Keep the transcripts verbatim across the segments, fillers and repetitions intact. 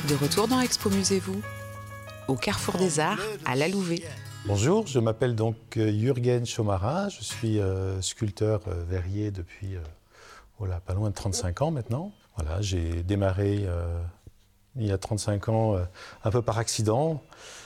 De retour dans Expo Musez-vous, au Carrefour des Arts, à La Louvet. Bonjour, je m'appelle donc Jürgen Schomarin, je suis euh, sculpteur euh, verrier depuis euh, voilà, pas loin de trente-cinq ans maintenant. Voilà, j'ai démarré euh, il y a trente-cinq ans euh, un peu par accident.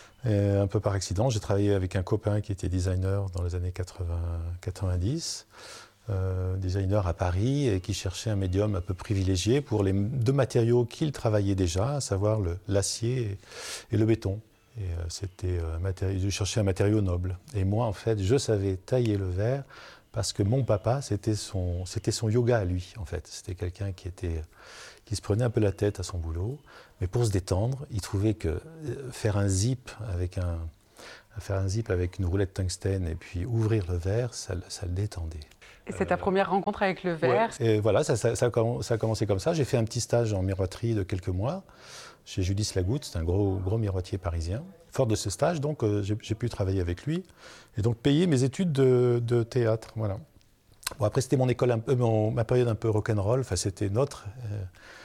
Et un peu par accident, j'ai travaillé avec un copain qui était designer dans les années quatre-vingts quatre-vingt-dix. Euh, designer à Paris et qui cherchait un médium un peu privilégié pour les deux matériaux qu'il travaillait déjà, à savoir le, l'acier et, et le béton. Et euh, c'était un matériau, je cherchais un matériau noble. Et moi, en fait, je savais tailler le verre parce que mon papa, c'était son, c'était son yoga à lui, en fait. C'était quelqu'un qui, était, qui se prenait un peu la tête à son boulot, mais pour se détendre, il trouvait que faire un zip avec un, faire un zip avec une roulette tungstène et puis ouvrir le verre, ça, ça le détendait. Et c'est ta première rencontre avec le verre? Ouais. Et voilà, ça, ça, ça, a, ça a commencé comme ça. J'ai fait un petit stage en miroiterie de quelques mois chez Judith Lagoutte, c'est un gros, gros miroitier parisien. Fort de ce stage, donc, euh, j'ai, j'ai pu travailler avec lui et donc payer mes études de, de théâtre. Voilà. Bon, après, c'était mon école, un peu, mon, ma période un peu rock'n'roll, enfin, c'était notre. Euh,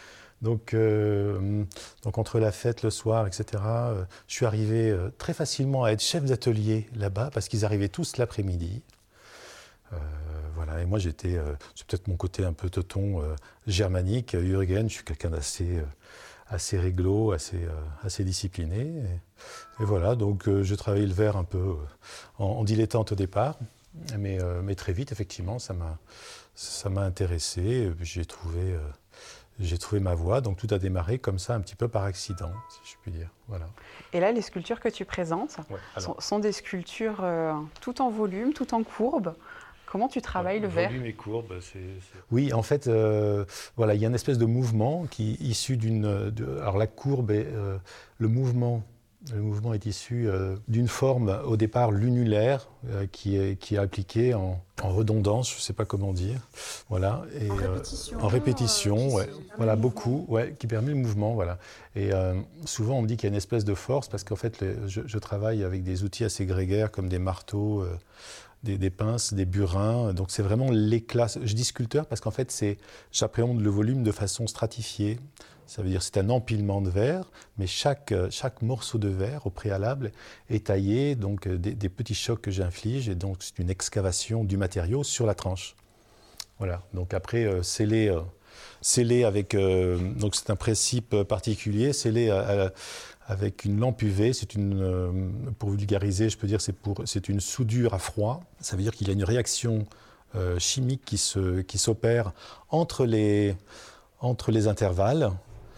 donc, euh, donc, entre la fête, le soir, et cetera, euh, je suis arrivé euh, très facilement à être chef d'atelier là-bas parce qu'ils arrivaient tous l'après-midi. Euh, voilà, et moi j'étais, euh, c'est peut-être mon côté un peu teuton euh, germanique, Jürgen, je suis quelqu'un d'assez euh, assez réglo, assez, euh, assez discipliné. Et, et voilà, donc euh, j'ai travaillé le verre un peu euh, en, en dilettante au départ, mais, euh, mais très vite, effectivement, ça m'a, ça m'a intéressé, et puis j'ai trouvé, euh, j'ai trouvé ma voie, donc tout a démarré comme ça, un petit peu par accident, si je puis dire. Voilà. Et là, les sculptures que tu présentes ouais, sont, sont des sculptures euh, tout en volume, tout en courbe. Comment tu travailles ouais, le verre? Volume et courbe, c'est, c'est... Oui, en fait, euh, voilà, il y a une espèce de mouvement qui est issu d'une... De, alors la courbe, est, euh, le, mouvement, le mouvement est issu euh, d'une forme au départ lunulaire euh, qui, est, qui est appliquée en, en redondance, je ne sais pas comment dire. Voilà, et, en répétition. Euh, en répétition, euh, ouais, voilà, beaucoup, ouais, qui permet le mouvement. Voilà. Et euh, souvent, on me dit qu'il y a une espèce de force parce qu'en fait, les, je, je travaille avec des outils assez grégaires comme des marteaux, euh, Des, des pinces, des burins, donc c'est vraiment l'éclat. Je dis sculpteur parce qu'en fait, c'est, j'appréhende le volume de façon stratifiée. Ça veut dire que c'est un empilement de verre, mais chaque, chaque morceau de verre au préalable est taillé, donc des, des petits chocs que j'inflige, et donc c'est une excavation du matériau sur la tranche. Voilà, donc après, euh, scellé, euh, scellé avec, euh, donc c'est un principe particulier, scellé à, à avec une lampe U V, c'est une, euh, pour vulgariser, je peux dire c'est pour, c'est une soudure à froid. Ça veut dire qu'il y a une réaction euh, chimique qui, se, qui s'opère entre les, entre les intervalles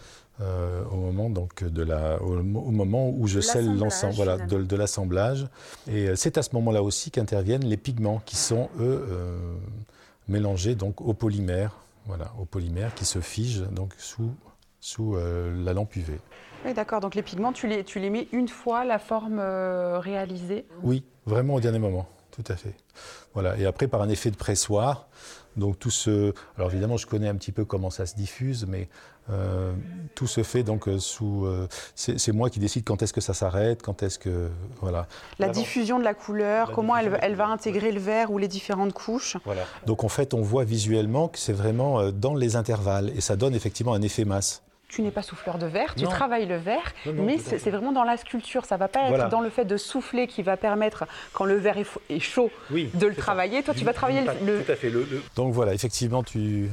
euh, au, moment, donc, de la, au, au moment où je scelle l'ensemble, voilà, de, de l'assemblage. Et c'est à ce moment-là aussi qu'interviennent les pigments qui sont, eux, euh, mélangés donc, au polymère, voilà, au polymère qui se fige donc, sous, sous euh, la lampe U V. Oui, d'accord. Donc les pigments, tu les, tu les mets une fois la forme euh, réalisée? Oui, vraiment au dernier moment, tout à fait. Voilà. Et après, par un effet de pressoir, donc tout ce... Alors évidemment, je connais un petit peu comment ça se diffuse, mais euh, tout se fait donc euh, sous... Euh, c'est, c'est moi qui décide quand est-ce que ça s'arrête, quand est-ce que... Voilà. La D'abord, diffusion de la couleur, la comment elle, elle va intégrer le verre ou les différentes couches. Voilà. Donc en fait, on voit visuellement que c'est vraiment euh, dans les intervalles, et ça donne effectivement un effet masse. Tu n'es pas souffleur de verre, tu non. travailles le verre, non, non, mais c'est, c'est vraiment dans la sculpture. Ça ne va pas être voilà. dans le fait de souffler qui va permettre, quand le verre est, f- est chaud, oui, de le travailler. Ça. Toi, du, tu vas travailler le... Tout à fait. Le, le... Donc voilà, effectivement, tu,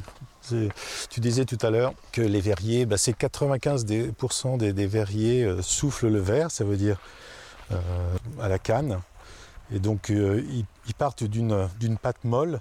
tu disais tout à l'heure que les verriers, bah, c'est quatre-vingt-quinze pour cent des, des verriers euh, soufflent le verre, ça veut dire euh, à la canne. Et donc, euh, ils, ils partent d'une, d'une pâte molle,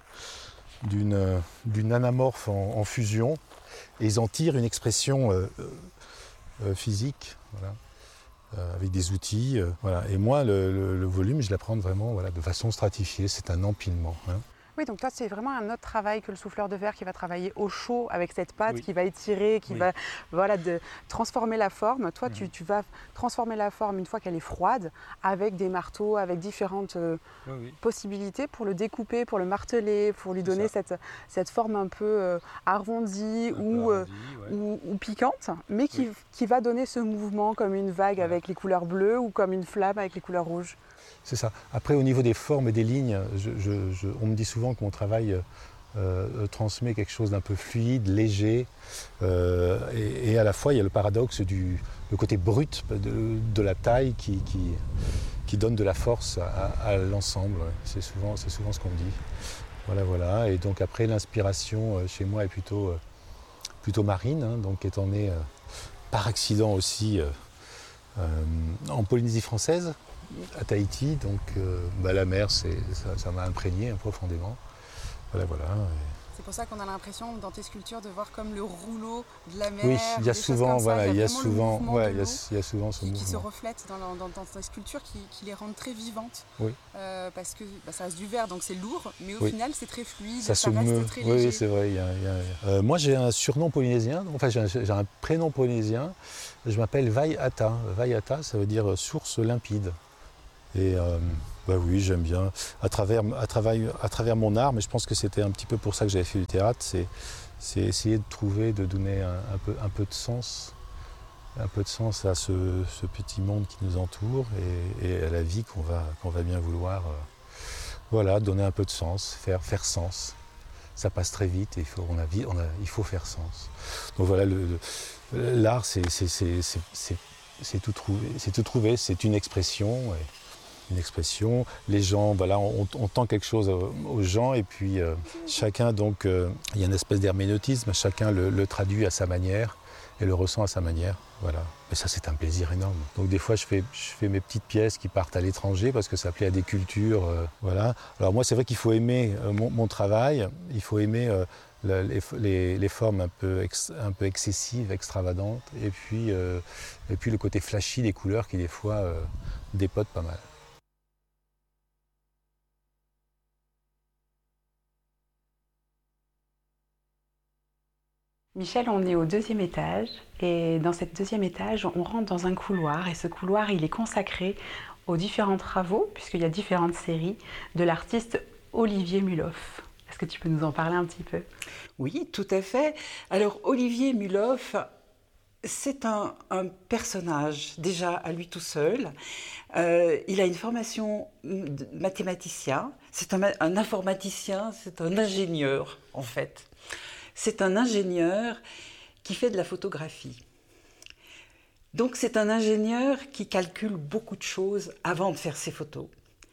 d'une, d'une anamorphe en, en fusion, et ils en tirent une expression euh, euh, physique, voilà, euh, avec des outils. Euh, voilà. Et moi, le, le, le volume, je l'apprends vraiment voilà, de façon stratifiée, c'est un empilement. Hein. Oui, donc toi, c'est vraiment un autre travail que le souffleur de verre qui va travailler au chaud avec cette pâte, oui. qui va étirer, qui oui. va voilà, de, transformer la forme. Toi, mmh. tu, tu vas transformer la forme une fois qu'elle est froide, avec des marteaux, avec différentes euh, oui, oui. possibilités pour le découper, pour le marteler, pour lui donner cette, cette forme un peu euh, arrondie, un ou, peu arrondie euh, ouais. ou, ou piquante, mais qui, oui. qui va donner ce mouvement comme une vague voilà. avec les couleurs bleues ou comme une flamme avec les couleurs rouges. C'est ça. Après, au niveau des formes et des lignes, je, je, je, on me dit souvent que mon travail euh, transmet quelque chose d'un peu fluide, léger, euh, et, et à la fois, il y a le paradoxe du, le côté brut de, de la taille qui, qui, qui donne de la force à, à l'ensemble. C'est souvent, c'est souvent ce qu'on dit. Voilà, voilà. Et donc après, l'inspiration chez moi est plutôt, plutôt marine, hein, donc étant né euh, par accident aussi euh, euh, en Polynésie française, à Tahiti. Donc euh, bah, la mer, c'est, ça, ça m'a imprégné hein, profondément. Voilà, voilà. C'est pour ça qu'on a l'impression dans tes sculptures de voir comme le rouleau de la mer. Oui, il y a souvent, voilà, il y a souvent, ouais, il y a, il y a souvent ce qui, mouvement qui se reflète dans, dans, dans tes sculptures, qui, qui les rendent très vivantes. Oui. Euh, parce que bah, ça reste du verre, donc c'est lourd, mais au oui. final c'est très fluide, ça, ça se reste meut. très Oui, léger. Oui, c'est vrai. Il y a, il y a... Euh, moi, j'ai un surnom polynésien. Enfin, j'ai un, j'ai un prénom polynésien. Je m'appelle Vaiata. Vaiata, ça veut dire source limpide. Et euh, bah oui, j'aime bien. À travers, à, travers, à travers mon art, mais je pense que c'était un petit peu pour ça que j'avais fait du théâtre, c'est, c'est essayer de trouver, de donner un, un, peu, un peu de sens, un peu de sens à ce, ce petit monde qui nous entoure et, et à la vie qu'on va, qu'on va bien vouloir, euh, voilà, donner un peu de sens, faire, faire sens. Ça passe très vite et il faut, on a, on a, il faut faire sens. Donc voilà, le, le, l'art, c'est, c'est, c'est, c'est, c'est, c'est tout trouvé, c'est tout trouvé, c'est une expression. Et, une expression, les gens, voilà, on, on tend quelque chose aux gens et puis euh, chacun, donc, euh, il y a une espèce d'herméneutisme, chacun le, le traduit à sa manière et le ressent à sa manière, voilà. Mais ça, c'est un plaisir énorme. Donc des fois, je fais, je fais mes petites pièces qui partent à l'étranger parce que ça plaît à des cultures, euh, voilà. Alors moi, c'est vrai qu'il faut aimer euh, mon, mon travail, il faut aimer euh, la, les, les, les formes un peu, ex, un peu excessives, extravagantes, et puis, euh, et puis le côté flashy des couleurs qui, des fois, euh, dépotent pas mal. Michel, on est au deuxième étage et dans ce deuxième étage, on rentre dans un couloir et ce couloir, il est consacré aux différents travaux, puisqu'il y a différentes séries, de l'artiste Olivier Muloff. Est-ce que tu peux nous en parler un petit peu ? Oui, tout à fait. Alors, Olivier Muloff, c'est un, un personnage déjà à lui tout seul. Euh, il a une formation de mathématicien, c'est un, un informaticien, c'est un ingénieur en fait. C'est un ingénieur qui fait de la photographie. Donc c'est un ingénieur qui calcule beaucoup de choses avant de faire ses photos.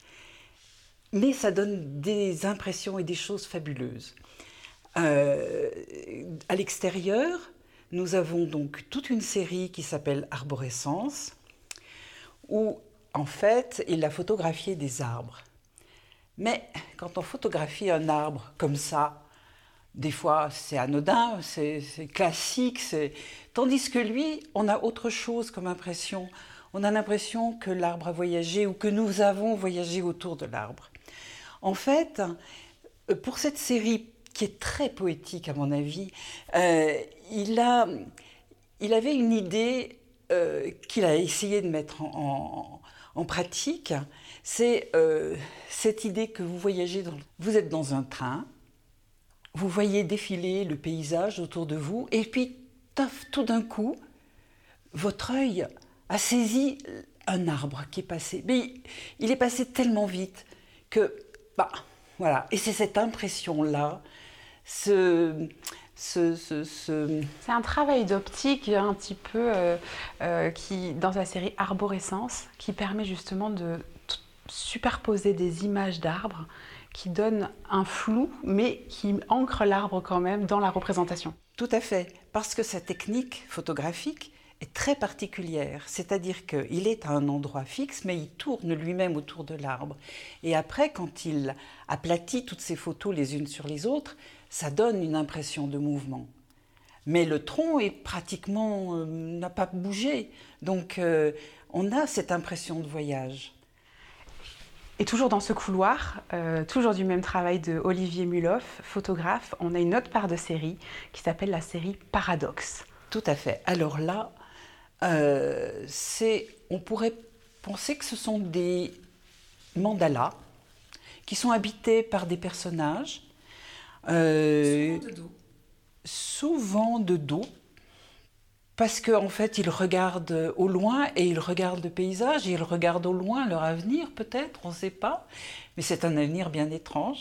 Mais ça donne des impressions et des choses fabuleuses. Euh, à l'extérieur, nous avons donc toute une série qui s'appelle Arborescence, où en fait il a photographié des arbres. Mais quand on photographie un arbre comme ça, des fois, c'est anodin, c'est, c'est classique, c'est... tandis que lui, on a autre chose comme impression. On a l'impression que l'arbre a voyagé ou que nous avons voyagé autour de l'arbre. En fait, pour cette série qui est très poétique à mon avis, euh, il, a, il avait une idée euh, qu'il a essayé de mettre en, en, en pratique. C'est euh, cette idée que vous voyagez, dans, vous êtes dans un train, vous voyez défiler le paysage autour de vous, et puis, taf, tout d'un coup, votre œil a saisi un arbre qui est passé. Mais il est passé tellement vite que, bah, voilà. Et c'est cette impression-là, ce, ce, ce, ce... C'est un travail d'optique un petit peu euh, euh, qui, dans la série Arborescence, qui permet justement de t- superposer des images d'arbres qui donne un flou, mais qui ancre l'arbre quand même dans la représentation. Tout à fait, parce que sa technique photographique est très particulière, c'est-à-dire qu'il est à un endroit fixe, mais il tourne lui-même autour de l'arbre. Et après, quand il aplatit toutes ces photos les unes sur les autres, ça donne une impression de mouvement. Mais le tronc est pratiquement, euh, n'a pas bougé, donc euh, on a cette impression de voyage. Et toujours dans ce couloir, euh, toujours du même travail de Olivier Muloff, photographe, on a une autre part de série qui s'appelle la série Paradoxe. Tout à fait. Alors là, euh, c'est, on pourrait penser que ce sont des mandalas qui sont habités par des personnages. Euh, souvent de dos. Souvent de dos. Parce qu'en en fait, ils regardent au loin et ils regardent le paysage, et ils regardent au loin leur avenir peut-être, on ne sait pas, mais c'est un avenir bien étrange.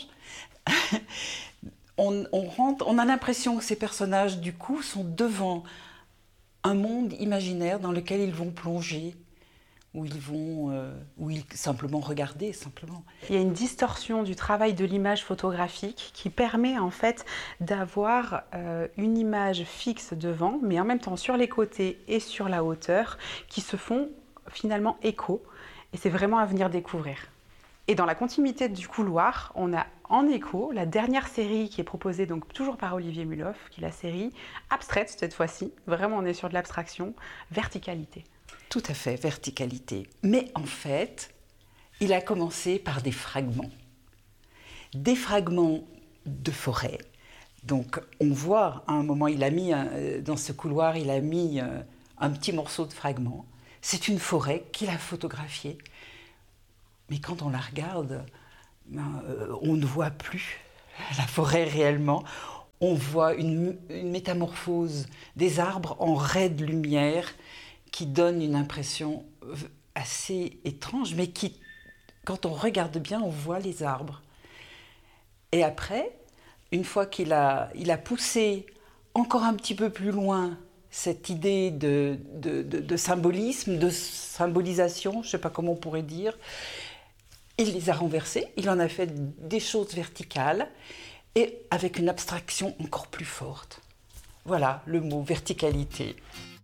on, on, rentre, on a l'impression que ces personnages, du coup, sont devant un monde imaginaire dans lequel ils vont plonger, où ils vont, euh, où ils simplement regarder, simplement. Il y a une distorsion du travail de l'image photographique qui permet en fait d'avoir euh, une image fixe devant, mais en même temps sur les côtés et sur la hauteur, qui se font finalement écho. Et c'est vraiment à venir découvrir. Et dans la continuité du couloir, on a en écho la dernière série qui est proposée donc toujours par Olivier Muloff, qui est la série abstraite cette fois-ci. Vraiment, on est sur de l'abstraction, verticalité. Tout à fait, verticalité. Mais en fait, il a commencé par des fragments. Des fragments de forêt. Donc, on voit, à un moment, il a mis, un, dans ce couloir, il a mis un, un petit morceau de fragment. C'est une forêt qu'il a photographiée. Mais quand on la regarde, ben, euh, on ne voit plus la forêt réellement. On voit une, une métamorphose des arbres en raies de lumière qui donne une impression assez étrange, mais qui, quand on regarde bien, on voit les arbres. Et après, une fois qu'il a, il a poussé encore un petit peu plus loin cette idée de, de, de, de symbolisme, de symbolisation, je ne sais pas comment on pourrait dire, il les a renversés, il en a fait des choses verticales et avec une abstraction encore plus forte. Voilà le mot verticalité.